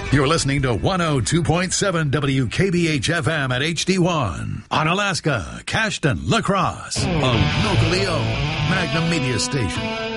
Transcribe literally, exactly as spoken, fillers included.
You're listening to one oh two point seven W K B H F M at H D one. On Alaska, Cashton, La Crosse. A locally owned Magnum Media Station.